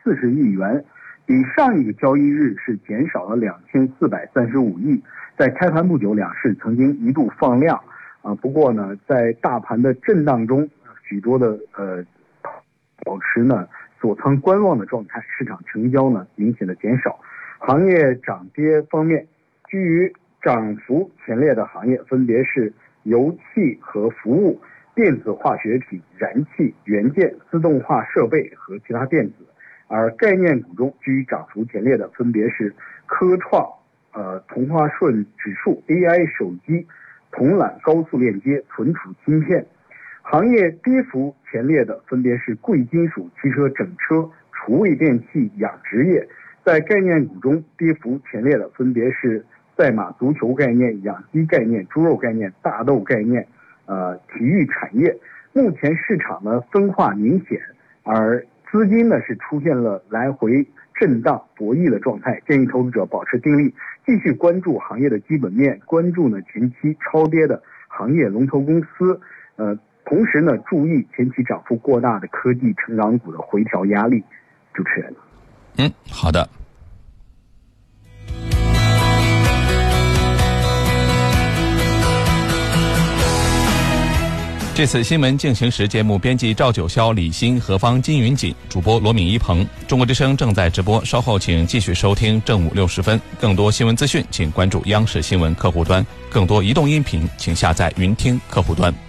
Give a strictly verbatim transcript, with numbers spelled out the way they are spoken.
四十亿元，比上一个交易日是减少了两千四百三十五亿。在开盘不久，两市曾经一度放量啊，不过呢，在大盘的震荡中，许多的呃保持呢锁仓观望的状态，市场成交呢明显的减少。行业涨跌方面，居于涨幅前列的行业分别是油气和服务、电子化学品、燃气、元件、自动化设备和其他电子。而概念股中居于涨幅前列的分别是科创、呃同花顺指数、A I 手机、铜缆高速链接、存储芯片。行业跌幅前列的分别是贵金属、汽车整车、厨卫电器、养殖业。在概念股中跌幅前列的分别是赛马足球概念、养鸡概念、猪肉概念、大豆概念、呃体育产业。目前市场呢分化明显，而资金呢是出现了来回震荡博弈的状态，建议投资者保持定力，继续关注行业的基本面，关注呢前期超跌的行业龙头公司，呃，同时呢注意前期涨幅过大的科技成长股的回调压力。主持人， 嗯，好的。这次新闻进行时节目编辑赵九霄、李欣、何方、金云锦，主播罗敏一鹏。中国之声正在直播，稍后请继续收听正午六十分。更多新闻资讯，请关注央视新闻客户端；更多移动音频，请下载云听客户端。